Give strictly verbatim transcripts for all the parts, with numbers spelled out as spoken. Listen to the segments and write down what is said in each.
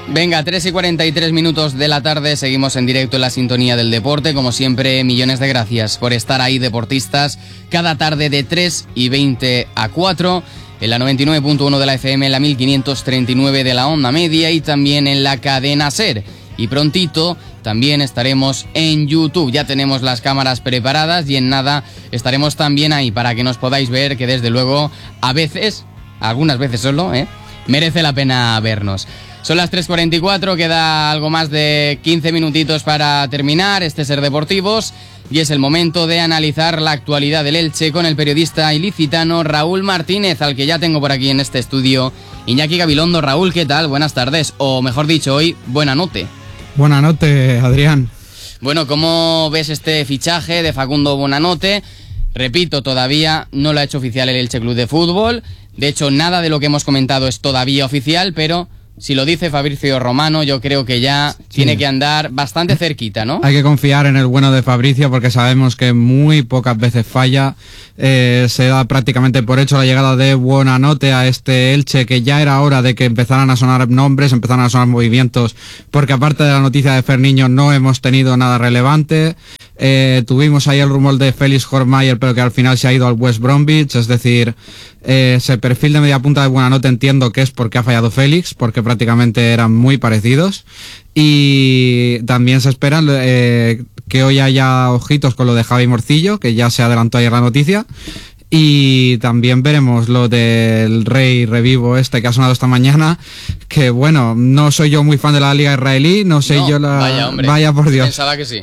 Venga, tres y cuarenta y tres minutos de la tarde, seguimos en directo en la sintonía del deporte. Como siempre, millones de gracias por estar ahí, deportistas, cada tarde de tres y veinte a cuatro, en la noventa y nueve punto uno de la F M, en la mil quinientos treinta y nueve de la onda media y también en la cadena SER. Y prontito también estaremos en YouTube, ya tenemos las cámaras preparadas y en nada estaremos también ahí para que nos podáis ver, que desde luego a veces, algunas veces solo, ¿eh? merece la pena vernos. Son las tres cuarenta y cuatro, queda algo más de quince minutitos para terminar este Ser Deportivos y es el momento de analizar la actualidad del Elche con el periodista ilicitano Raúl Martínez, al que ya tengo por aquí en este estudio. Iñaki Gabilondo. Raúl, ¿qué tal? Buenas tardes, o mejor dicho, hoy, buena noche. Buena noche, Adrián. Bueno, ¿cómo ves este fichaje de Facundo Buonanotte? Repito, todavía no lo ha hecho oficial el Elche Club de Fútbol. De hecho, nada de lo que hemos comentado es todavía oficial, pero si lo dice Fabrizio Romano, yo creo que ya sí tiene que andar bastante cerquita, ¿no? Hay que confiar en el bueno de Fabrizio porque sabemos que muy pocas veces falla. Eh, se da prácticamente por hecho la llegada de Buonanotte a este Elche, que ya era hora de que empezaran a sonar nombres, empezaran a sonar movimientos, porque aparte de la noticia de Ferniño no hemos tenido nada relevante. Eh, tuvimos ahí el rumor de Félix Hormayer, pero que al final se ha ido al West Bromwich, es decir, eh, ese perfil de media punta de Buonanotte entiendo que es porque ha fallado Félix, porque prácticamente eran muy parecidos, y también se espera eh, que hoy haya ojitos con lo de Javi Morcillo, que ya se adelantó ayer la noticia, y también veremos lo del Rey Revivo este que ha sonado esta mañana, que bueno, no soy yo muy fan de la liga israelí, no sé no, yo la... Vaya, hombre, vaya por Dios. Pensaba que sí.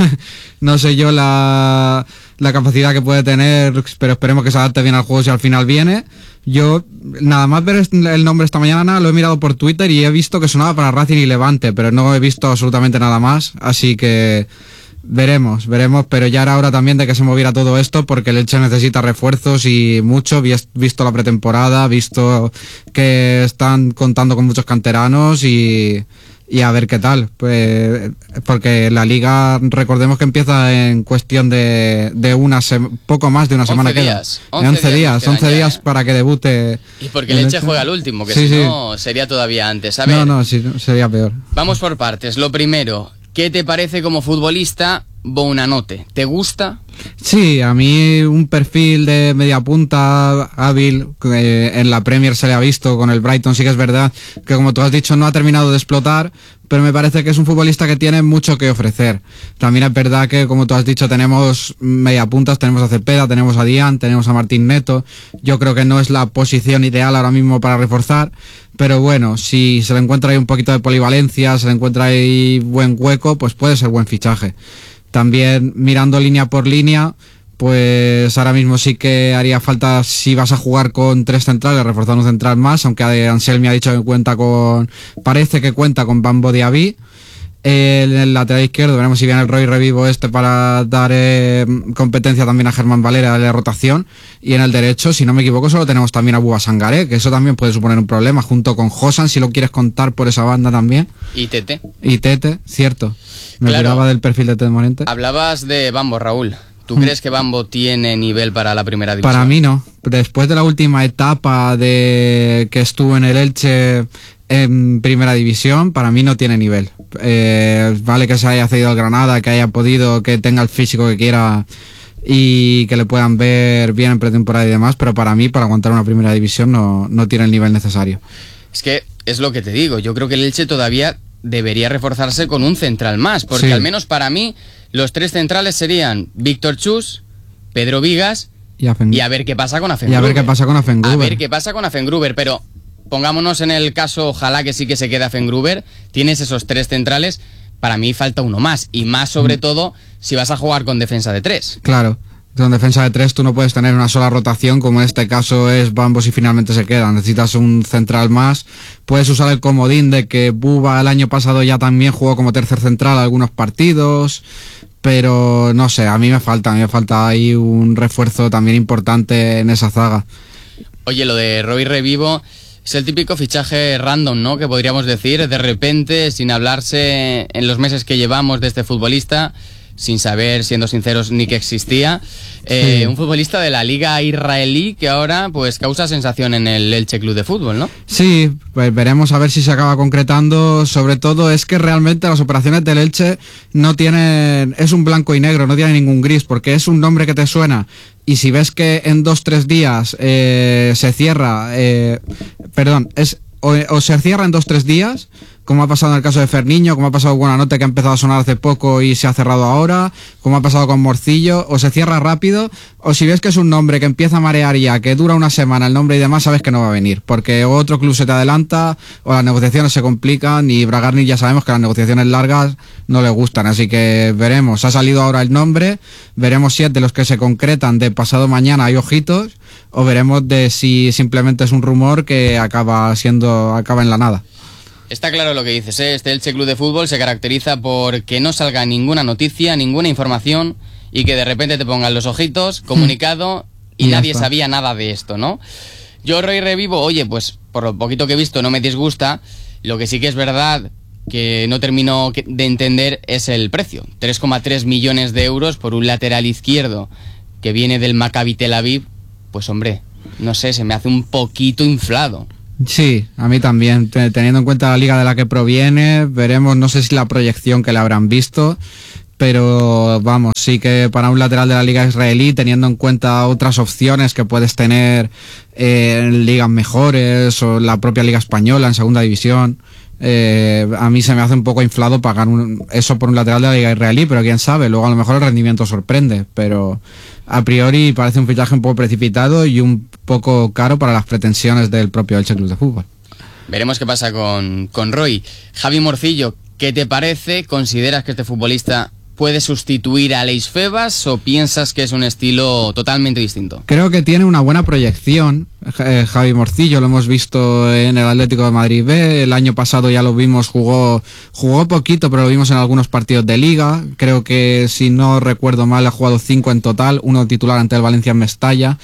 No sé yo la, la capacidad que puede tener, pero esperemos que se adapte bien al juego si al final viene. Yo, nada más ver el nombre esta mañana, lo he mirado por Twitter y he visto que sonaba para Racing y Levante, pero no he visto absolutamente nada más, así que veremos, veremos, pero ya era hora también de que se moviera todo esto porque el Elche necesita refuerzos y mucho, visto la pretemporada, visto que están contando con muchos canteranos y... y a ver qué tal, pues, porque la liga, recordemos que empieza en cuestión de, de una sema, poco más de una semana días, queda. once, once días, once días ya, ¿eh? para que debute. Y porque el Elche juega el último, que sí, si sí. no sería todavía antes. A ver, no, no, sí, sería peor. Vamos por partes. Lo primero, ¿qué te parece como futbolista Buonanotte? ¿Te gusta? Sí, a mí un perfil de media punta hábil, eh, en la Premier se le ha visto con el Brighton, sí que es verdad que como tú has dicho no ha terminado de explotar, pero me parece que es un futbolista que tiene mucho que ofrecer. También es verdad que como tú has dicho tenemos media puntas, tenemos a Cepeda, tenemos a Dian, tenemos a Martín Neto, yo creo que no es la posición ideal ahora mismo para reforzar, pero bueno, si se le encuentra ahí un poquito de polivalencia, se le encuentra ahí buen hueco, pues puede ser buen fichaje. También mirando línea por línea, pues ahora mismo sí que haría falta, si vas a jugar con tres centrales, reforzar un central más, aunque Anselmi ha dicho que cuenta con, parece que cuenta con Bambo Diaby. En el lateral izquierdo veremos si viene el Roy Revivo este para dar eh, competencia también a Germán Valera de rotación, y en el derecho, si no me equivoco, solo tenemos también a Bouba Sangaré, que eso también puede suponer un problema, junto con Josan, si lo quieres contar por esa banda también. Y Tete. Y Tete, cierto. Me claro, olvidaba del perfil de Tete Morente. Hablabas de Bambo, Raúl. ¿Tú mm. crees que Bambo tiene nivel para la primera división? Para mí no. Después de la última etapa de que estuvo en el Elche en primera división, para mí no tiene nivel. Eh, vale que se haya cedido al Granada, que haya podido, que tenga el físico que quiera y que le puedan ver bien en pretemporada y demás, pero para mí, para aguantar una primera división, no, no tiene el nivel necesario. Es que es lo que te digo, yo creo que el Elche todavía debería reforzarse con un central más, porque sí. al menos para mí los tres centrales serían Víctor Chus, Pedro Vigas y a, y a ver qué pasa con Afengruber. Y a ver qué pasa con Afengruber. A ver qué pasa con Afengruber, pero pongámonos en el caso, ojalá que sí que se quede Afengruber, tienes esos tres centrales, para mí falta uno más, y más sobre mm. todo si vas a jugar con defensa de tres. Claro. Con defensa de tres tú no puedes tener una sola rotación, como en este caso es Bambo si finalmente se queda. Necesitas un central más. Puedes usar el comodín de que Bouba el año pasado ya también jugó como tercer central algunos partidos, pero no sé, a mí me falta, a mí me falta ahí un refuerzo también importante en esa zaga. Oye, lo de Roy Revivo es el típico fichaje random, ¿no? Que podríamos decir, de repente, sin hablarse en los meses que llevamos de este futbolista, sin saber, siendo sinceros, ni que existía. Eh, sí. Un futbolista de la liga israelí que ahora pues causa sensación en el Elche Club de Fútbol, ¿no? Sí, pues veremos a ver si se acaba concretando. Sobre todo es que realmente las operaciones del Elche no tienen, es un blanco y negro, no tiene ningún gris, porque es un nombre que te suena y si ves que en dos, tres días eh, se cierra, eh, perdón, es o, o se cierra en dos, tres días, como ha pasado en el caso de Ferniño, como ha pasado con Buenanote, que ha empezado a sonar hace poco y se ha cerrado ahora, como ha pasado con Morcillo, o se cierra rápido, o si ves que es un nombre que empieza a marear ya, que dura una semana el nombre y demás, sabes que no va a venir, porque otro club se te adelanta, o las negociaciones se complican, y Bragarni ya sabemos que las negociaciones largas no le gustan, así que veremos. Ha salido ahora el nombre, veremos si es de los que se concretan de pasado mañana hay ojitos, o veremos de si simplemente es un rumor que acaba siendo, acaba en la nada. Está claro lo que dices, ¿eh? Este Elche Club de Fútbol se caracteriza por que no salga ninguna noticia, ninguna información y que de repente te pongan los ojitos, comunicado y, y nadie está. sabía nada de esto, ¿no? Yo Roy revivo, oye, pues por lo poquito que he visto no me disgusta, lo que sí que es verdad que no termino de entender es el precio, tres coma tres millones de euros por un lateral izquierdo que viene del Maccabi Tel Aviv, pues hombre, no sé, se me hace un poquito inflado. Sí, a mí también, teniendo en cuenta la liga de la que proviene, veremos, no sé si la proyección que le habrán visto, pero vamos, sí que para un lateral de la liga israelí, teniendo en cuenta otras opciones que puedes tener eh, en ligas mejores o la propia liga española en segunda división, eh, a mí se me hace un poco inflado pagar un, eso por un lateral de la liga israelí, pero quién sabe, luego a lo mejor el rendimiento sorprende, pero a priori parece un fichaje un poco precipitado y un poco caro para las pretensiones del propio Elche Club de Fútbol. Veremos qué pasa con, con Roy. Javi Morcillo, ¿qué te parece? ¿Consideras que este futbolista puede sustituir a Aleix Febas o piensas que es un estilo totalmente distinto? Creo que tiene una buena proyección eh, Javi Morcillo, lo hemos visto en el Atlético de Madrid B, el año pasado ya lo vimos, jugó jugó poquito, pero lo vimos en algunos partidos de Liga, creo que si no recuerdo mal ha jugado cinco en total, uno titular ante el Valencia en Mestalla,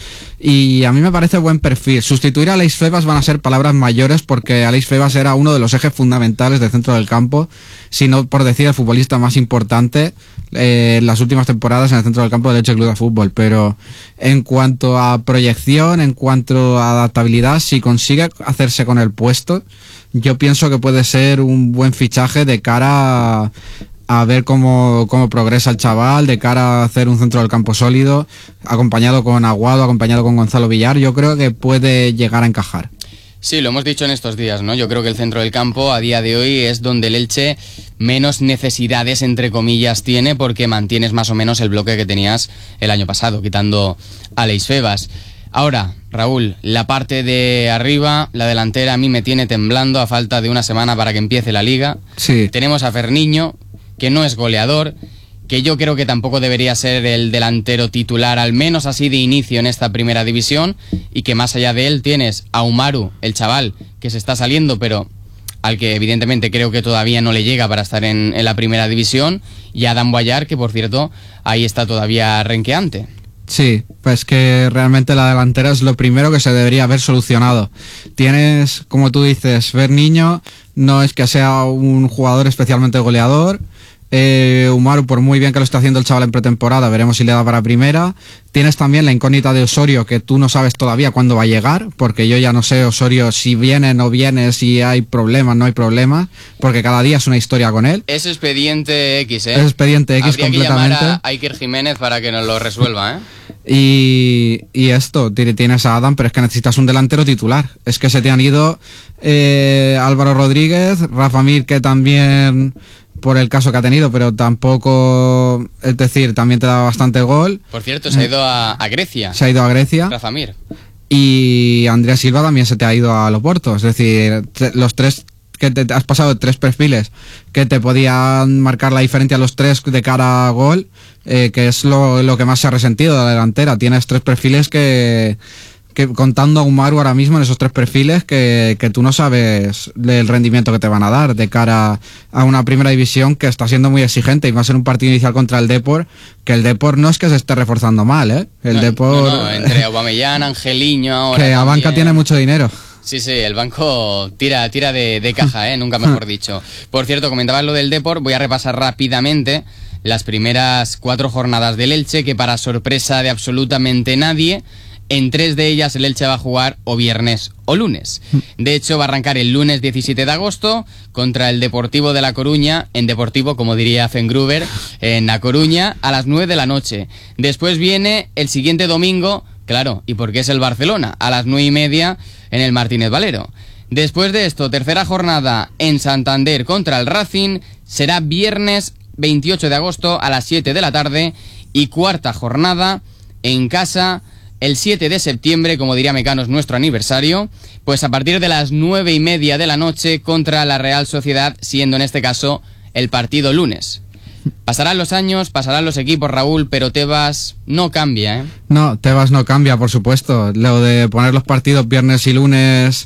y a mí me parece buen perfil. Sustituir a Aleix Febas van a ser palabras mayores porque Aleix Febas era uno de los ejes fundamentales del centro del campo, si no por decir el futbolista más importante eh, en las últimas temporadas en el centro del campo del Elche Club de Fútbol, pero en cuanto a proyección, en cuanto a adaptabilidad, si consigue hacerse con el puesto, yo pienso que puede ser un buen fichaje de cara a, a ver cómo, cómo progresa el chaval, de cara a hacer un centro del campo sólido, acompañado con Aguado, acompañado con Gonzalo Villar. Yo creo que puede llegar a encajar. Sí, lo hemos dicho en estos días, ¿no? Yo creo que el centro del campo a día de hoy es donde el Elche menos necesidades, entre comillas, tiene, porque mantienes más o menos el bloque que tenías el año pasado, quitando a Aleix Febas. Ahora, Raúl, la parte de arriba, la delantera, a mí me tiene temblando a falta de una semana para que empiece la liga. Sí. Tenemos a Ferniño, que no es goleador, que yo creo que tampoco debería ser el delantero titular, al menos así de inicio en esta primera división, y que más allá de él tienes a Umaru, el chaval, que se está saliendo, pero al que evidentemente creo que todavía no le llega para estar en, en la primera división, y a Dan Boyar, que por cierto, ahí está todavía renqueante. Sí, pues que realmente la delantera es lo primero que se debería haber solucionado. Tienes, como tú dices, Ferniño, no es que sea un jugador especialmente goleador. Eh, Umaru, por muy bien que lo está haciendo el chaval en pretemporada, veremos si le da para primera. Tienes también la incógnita de Osorio, que tú no sabes todavía cuándo va a llegar, porque yo ya no sé Osorio si viene, no viene, si hay problemas, no hay problemas, porque cada día es una historia con él. Es expediente X, ¿eh? Es expediente X Habría completamente. Que llamar a Iker Jiménez para que nos lo resuelva, ¿eh? Y, y esto, tienes a Adam, pero es que necesitas un delantero titular. Es que se te han ido eh, Álvaro Rodríguez, Rafa Mir, que también por el caso que ha tenido, pero tampoco, es decir, también te da bastante gol. Por cierto, se ha ido a, a Grecia. Se ha ido a Grecia. Rafa Mir. Y Andrés Silva también se te ha ido a Loporto. Es decir, te, los tres que te has pasado tres perfiles que te podían marcar la diferencia a los tres de cara a gol, eh, que es lo, lo que más se ha resentido de la delantera. Tienes tres perfiles que, que contando a Umaru ahora mismo en esos tres perfiles que, que tú no sabes del rendimiento que te van a dar de cara a una primera división que está siendo muy exigente, y va a ser un partido inicial contra el Depor, que el Depor no es que se esté reforzando mal, ¿eh? El no, Depor... No, no, entre Aubameyang, Angeliño ahora que a también. banca tiene mucho dinero. Sí, sí, el banco tira tira de, de caja, ¿eh? Nunca mejor dicho. Por cierto, comentabas lo del Depor, voy a repasar rápidamente las primeras cuatro jornadas del Elche, que para sorpresa de absolutamente nadie, en tres de ellas el Elche va a jugar o viernes o lunes. De hecho, va a arrancar el lunes diecisiete de agosto contra el Deportivo de La Coruña, en Deportivo, como diría Fengruber, en La Coruña, a las nueve de la noche. Después viene el siguiente domingo, claro, y porque es el Barcelona, a las nueve y media en el Martínez Valero. Después de esto, tercera jornada en Santander contra el Racing, será viernes veintiocho de agosto a las siete de la tarde, y cuarta jornada en casa el siete de septiembre, como diría Mecano, es nuestro aniversario, pues a partir de las nueve y media de la noche contra la Real Sociedad, siendo en este caso el partido lunes. Pasarán los años, pasarán los equipos, Raúl, pero Tebas no cambia, ¿eh? No, Tebas no cambia, por supuesto. Lo de poner los partidos viernes y lunes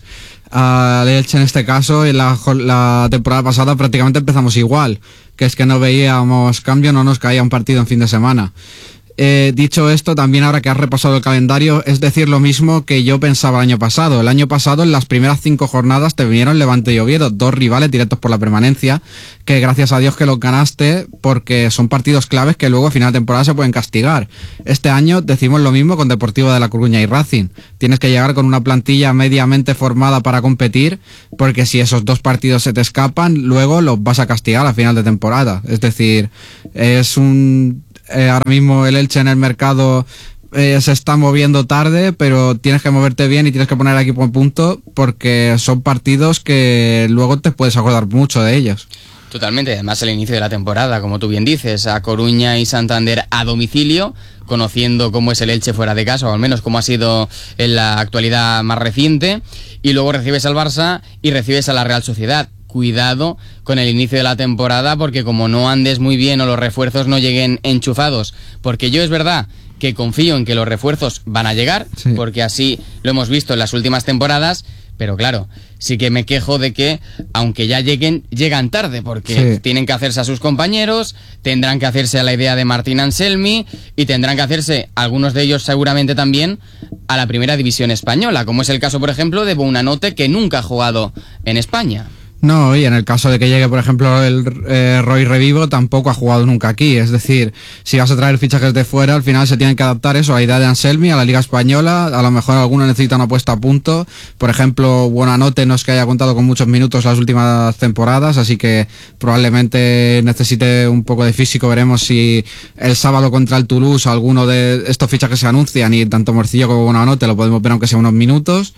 al Elche en este caso, en la, la temporada pasada prácticamente empezamos igual, que es que no veíamos cambio, no nos caía un partido en fin de semana. Eh, dicho esto, también ahora que has repasado el calendario, es decir lo mismo que yo pensaba el año pasado. El año pasado, en las primeras cinco jornadas, te vinieron Levante y Oviedo, dos rivales directos por la permanencia, que gracias a Dios que los ganaste, porque son partidos claves que luego a final de temporada se pueden castigar. Este año decimos lo mismo con Deportivo de La Coruña y Racing. Tienes que llegar con una plantilla mediamente formada para competir, porque si esos dos partidos se te escapan, luego los vas a castigar a final de temporada. Es decir, es un... Eh, ahora mismo el Elche en el mercado eh, se está moviendo tarde, pero tienes que moverte bien y tienes que poner el equipo en punto, porque son partidos que luego te puedes acordar mucho de ellos. Totalmente, además el inicio de la temporada, como tú bien dices, a Coruña y Santander a domicilio, conociendo cómo es el Elche fuera de casa, o al menos cómo ha sido en la actualidad más reciente, y luego recibes al Barça y recibes a la Real Sociedad. Cuidado con el inicio de la temporada, porque como no andes muy bien o los refuerzos no lleguen enchufados, porque yo es verdad que confío en que los refuerzos van a llegar, sí, porque así lo hemos visto en las últimas temporadas, pero claro, sí que me quejo de que, aunque ya lleguen, llegan tarde, porque sí, tienen que hacerse a sus compañeros, tendrán que hacerse a la idea de Martín Anselmi, y tendrán que hacerse, algunos de ellos seguramente también, a la primera división española, como es el caso, por ejemplo, de Buonanotte, que nunca ha jugado en España. No, y en el caso de que llegue, por ejemplo, el eh, Roy Revivo, tampoco ha jugado nunca aquí. Es decir, si vas a traer fichajes de fuera, al final se tienen que adaptar eso a la idea de Anselmi, a la Liga Española. A lo mejor alguno necesita una puesta a punto. Por ejemplo, Buonanotte no es que haya contado con muchos minutos las últimas temporadas, así que probablemente necesite un poco de físico. Veremos si el sábado contra el Toulouse alguno de estos fichajes se anuncian, y tanto Morcillo como Buonanotte lo podemos ver aunque sea unos minutos,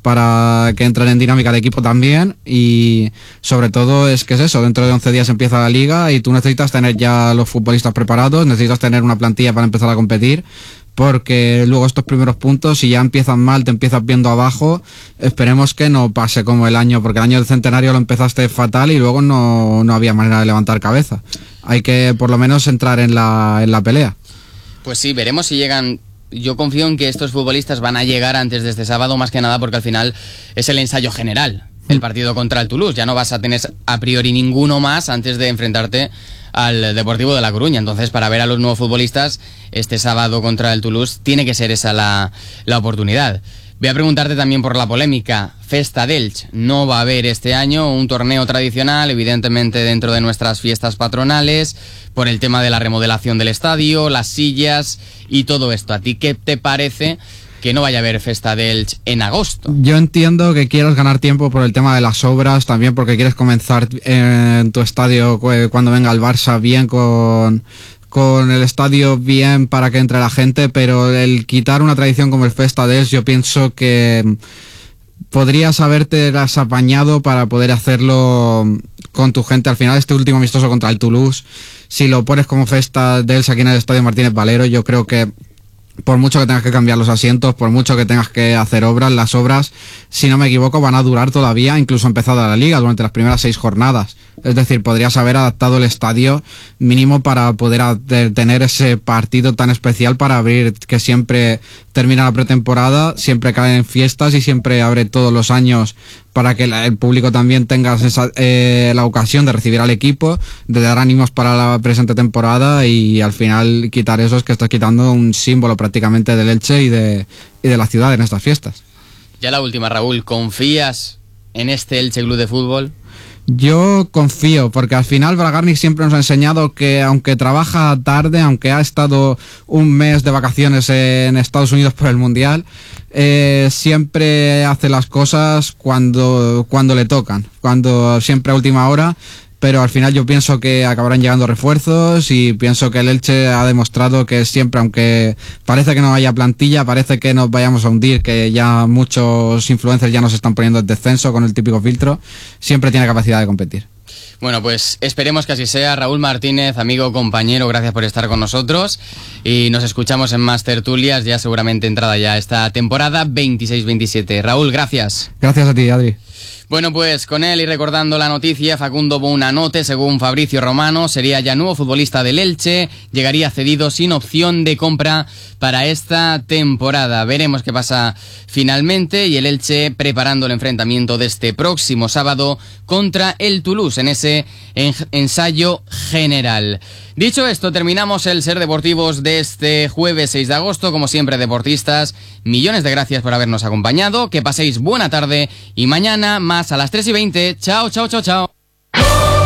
para que entren en dinámica de equipo también. Y sobre todo es que es eso, dentro de once días empieza la liga y tú necesitas tener ya los futbolistas preparados, necesitas tener una plantilla para empezar a competir, porque luego estos primeros puntos, si ya empiezan mal, te empiezas viendo abajo. Esperemos que no pase como el año, porque el año del centenario lo empezaste fatal y luego no, no había manera de levantar cabeza. Hay que por lo menos entrar en la, en la pelea. Pues sí, veremos si llegan. Yo confío en que estos futbolistas van a llegar antes de este sábado, más que nada porque al final es el ensayo general, el partido contra el Toulouse. Ya no vas a tener a priori ninguno más antes de enfrentarte al Deportivo de La Coruña. Entonces, para ver a los nuevos futbolistas este sábado contra el Toulouse, tiene que ser esa la, la oportunidad. Voy a preguntarte también por la polémica. Festa d'Elche no va a haber este año un torneo tradicional, evidentemente dentro de nuestras fiestas patronales, por el tema de la remodelación del estadio, las sillas y todo esto. ¿A ti qué te parece que no vaya a haber Festa d'Elche en agosto? Yo entiendo que quieras ganar tiempo por el tema de las obras, también porque quieres comenzar en tu estadio cuando venga el Barça bien con... con el estadio bien para que entre la gente, pero el quitar una tradición como el Festa d'Elche, yo pienso que podrías haberte las apañado para poder hacerlo con tu gente. Al final, este último amistoso contra el Toulouse, si lo pones como Festa d'Elche aquí en el Estadio Martínez Valero, yo creo que por mucho que tengas que cambiar los asientos, por mucho que tengas que hacer obras, las obras, si no me equivoco, van a durar todavía, incluso empezada la liga, durante las primeras seis jornadas. Es decir, podrías haber adaptado el estadio mínimo para poder tener ese partido tan especial para abrir, que siempre termina la pretemporada, siempre cae en fiestas y siempre abre todos los años, para que el público también tenga esa, eh, la ocasión de recibir al equipo, de dar ánimos para la presente temporada, y al final quitar eso es que estás quitando un símbolo prácticamente del Elche y de, y de la ciudad en estas fiestas. Ya la última, Raúl, ¿confías en este Elche Club de Fútbol? Yo confío, porque al final Bragarnik siempre nos ha enseñado que aunque trabaja tarde, aunque ha estado un mes de vacaciones en Estados Unidos por el Mundial, eh, siempre hace las cosas cuando, cuando le tocan, cuando siempre a última hora. Pero al final yo pienso que acabarán llegando refuerzos y pienso que el Elche ha demostrado que siempre, aunque parece que no haya plantilla, parece que nos vayamos a hundir, que ya muchos influencers ya nos están poniendo el descenso con el típico filtro, siempre tiene capacidad de competir. Bueno, pues esperemos que así sea. Raúl Martínez, amigo, compañero, gracias por estar con nosotros y nos escuchamos en más tertulias, ya seguramente entrada ya esta temporada veintiséis veintisiete. Raúl, gracias. Gracias a ti, Adri. Bueno, pues con él y recordando la noticia, Facundo Buonanotte, según Fabrizio Romano, sería ya nuevo futbolista del Elche, llegaría cedido sin opción de compra para esta temporada. Veremos qué pasa finalmente y el Elche preparando el enfrentamiento de este próximo sábado contra el Toulouse en ese en- ensayo general. Dicho esto, terminamos el Ser Deportivos de este jueves seis de agosto. Como siempre, deportistas, millones de gracias por habernos acompañado. Que paséis buena tarde y mañana más a las tres y veinte. Chao, chao, chao, chao.